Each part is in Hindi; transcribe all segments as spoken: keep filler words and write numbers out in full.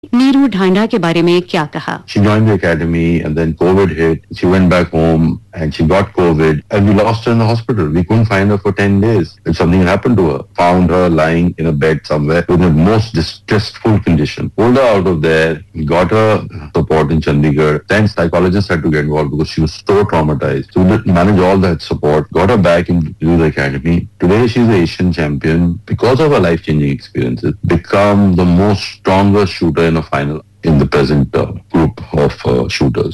नीरू ढांडा के बारे में क्या कहा? She joined the academy and then COVID hit. She went back home and she got COVID and we lost her in the hospital. We couldn't find her for ten days. And something happened to her. Found her lying in a bed somewhere in the most distressful condition. Pulled her out of there. We got her support in Chandigarh. Then psychologists had to get involved because she was so traumatized. So we managed all that support. Got her back into the academy. Today she's the Asian champion because of her life-changing experiences. Become the most strongest shooter in a final in the present uh, group of uh, shooters.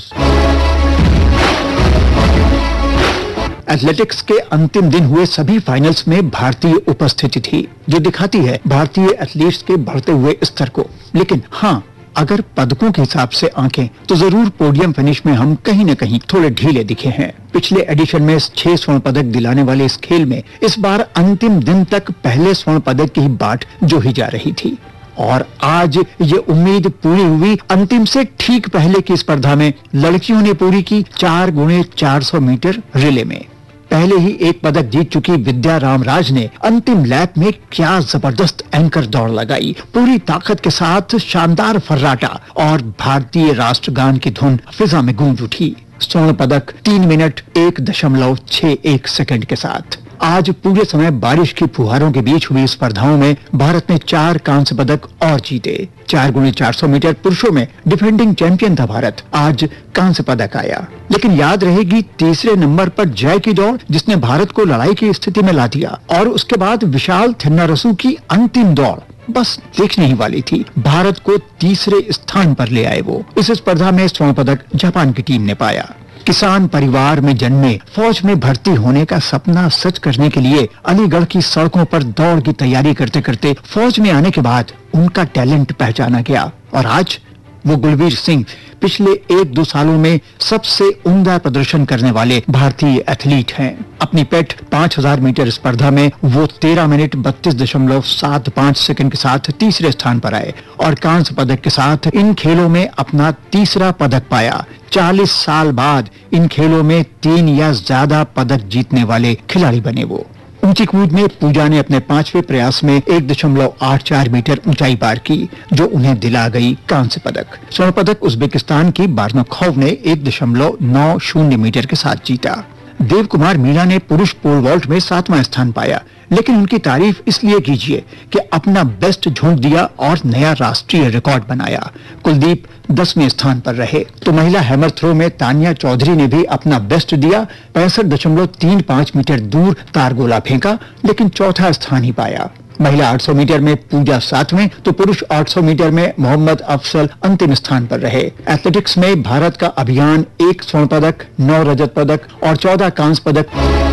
Athletics के अंतिम दिन हुए सभी फाइनल्स में भारतीय उपस्थिति थी, जो दिखाती है भारतीय एथलीट्स के बढ़ते हुए स्तर को। लेकिन हाँ, अगर पदकों के हिसाब से आंकें तो जरूर पोडियम फिनिश में हम कहीं न कहीं थोड़े ढीले दिखे हैं। पिछले एडिशन में छह स्वर्ण पदक दिलाने वाले इस खेल में इस बार अंतिम दिन तक पहले स्वर्ण पदक की ही बाट जोही जा रही थी और आज ये उम्मीद पूरी हुई अंतिम से ठीक पहले की स्पर्धा में लड़कियों ने पूरी की चार गुणे चार सौ मीटर रिले में। पहले ही एक पदक जीत चुकी विद्या रामराज ने अंतिम लैप में क्या जबरदस्त एंकर दौड़ लगाई। पूरी ताकत के साथ शानदार फर्राटा और भारतीय राष्ट्रगान की धुन फिजा में गूंज उठी। स्वर्ण पदक तीन मिनट एक दशमलव छह एक सेकंड के साथ। आज पूरे समय बारिश की फुहारों के बीच हुई स्पर्धाओं में भारत ने चार कांस्य पदक और जीते। चार गुणे चार सौ मीटर पुरुषों में डिफेंडिंग चैंपियन था भारत, आज कांस्य पदक आया। लेकिन याद रहेगी तीसरे नंबर पर जय की दौड़, जिसने भारत को लड़ाई की स्थिति में ला दिया, और उसके बाद विशाल थिन्नारसू की अंतिम दौड़ बस देखने ही वाली थी। भारत को तीसरे स्थान पर ले आए वो। इस स्पर्धा में स्वर्ण पदक जापान की टीम ने पाया। किसान परिवार में जन्मे, फौज में भर्ती होने का सपना सच करने के लिए अलीगढ़ की सड़कों पर दौड़ की तैयारी करते करते फौज में आने के बाद उनका टैलेंट पहचाना गया और आज वो गुलवीर सिंह पिछले एक दो सालों में सबसे उम्दा प्रदर्शन करने वाले भारतीय एथलीट हैं। अपनी पेट पाँच हज़ार मीटर स्पर्धा में वो तेरह मिनट बत्तीस दशमलव सात पाँच सेकंड के साथ तीसरे स्थान पर आए और कांस्य पदक के साथ इन खेलों में अपना तीसरा पदक पाया। चालीस साल बाद इन खेलों में तीन या ज्यादा पदक जीतने वाले खिलाड़ी बने वो। ऊंची कूद में पूजा ने अपने पांचवें प्रयास में एक दशमलव आठ चार मीटर ऊंचाई पार की, जो उन्हें दिला गई कांस्य पदक। स्वर्ण पदक उज्बेकिस्तान की बार्नखोव ने एक दशमलव नौ शून्य मीटर के साथ जीता। देव कुमार मीणा ने पुरुष पोल वॉल्ट में सातवां स्थान पाया, लेकिन उनकी तारीफ इसलिए कीजिए कि अपना बेस्ट झोंक दिया और नया राष्ट्रीय रिकॉर्ड बनाया। कुलदीप दसवें स्थान पर रहे तो महिला हैमर थ्रो में तानिया चौधरी ने भी अपना बेस्ट दिया। पैंसठ दशमलव तीन पाँच मीटर दूर तारगोला फेंका, लेकिन चौथा स्थान ही पाया। महिला आठ सौ मीटर में पूजा सातवें तो पुरुष आठ सौ मीटर में मोहम्मद अफसल अंतिम स्थान पर रहे। एथलेटिक्स में भारत का अभियान एक स्वर्ण पदक, नौ रजत पदक और चौदह कांस्य पदक।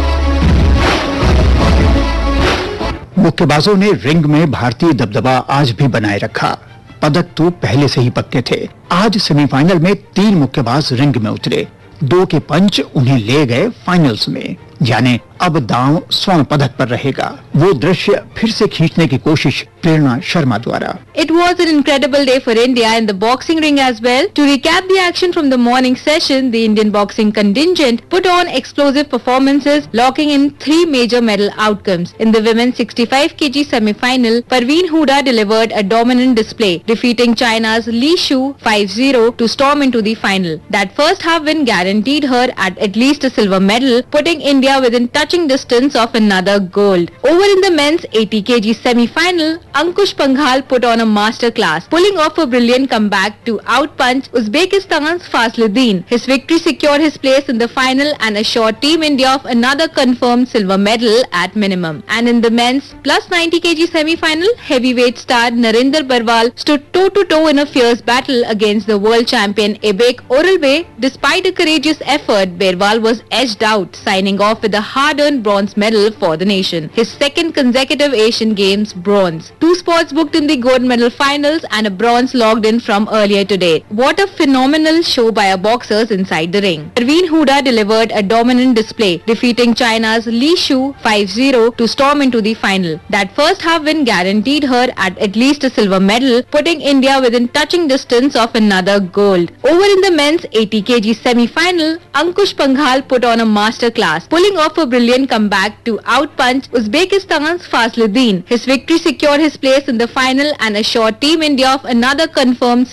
मुक्केबाजों ने रिंग में भारतीय दबदबा आज भी बनाए रखा। पदक तो पहले से ही पक्के थे। आज सेमीफाइनल में तीन मुक्केबाज रिंग में उतरे, दो के पंच उन्हें ले गए फाइनल्स में। जाने अब दांव स्वर्ण पदक पर रहेगा। वो दृश्य फिर से खींचने की कोशिश प्रेरणा शर्मा द्वारा। It was an incredible day for India in the boxing ring as well. To recap the action from the morning session, the Indian boxing contingent put on explosive performances, locking in three major medal outcomes. In the women's sixty-five kilogram semi-final, Parveen Huda delivered a dominant display, defeating China's Li Shu five zero to storm into the final. That first half win guaranteed her at at least a silver medal, putting India within touching distance of another gold. Over in the men's eighty kilogram semi-final, Ankush Panghal put on a masterclass, pulling off a brilliant comeback to outpunch Uzbekistan's Fasluddin. His victory secured his place in the final and assured Team India of another confirmed silver medal at minimum. And in the men's plus ninety kilogram semi-final, heavyweight star Narinder Barwal stood toe-to-toe in a fierce battle against the world champion Ebek Oralbe. Despite a courageous effort, Barwal was edged out, signing off with a hard-earned bronze medal for the nation. His second consecutive Asian Games bronze. Two spots booked in the gold medal finals and a bronze logged in from earlier today. What a phenomenal show by our boxers inside the ring. Parveen Huda delivered a dominant display, defeating China's Li Shu five zero to storm into the final. That first half win guaranteed her at at least a silver medal, putting India within touching distance of another gold. Over in the men's eighty kilogram semi-final, Ankush Panghal put on a masterclass, pulling off a brilliant brilliant comeback to outpunch Uzbekistan's Fazluddin. His victory secured his place in the final and assured Team India of another confirmed